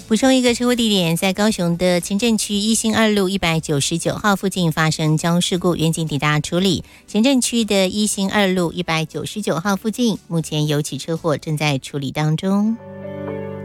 补充一个车祸地点，在高雄的前镇区一兴二路199号附近发生交通事故，员警抵达处理。前镇区的一兴二路199号附近，目前有起车祸正在处理当中。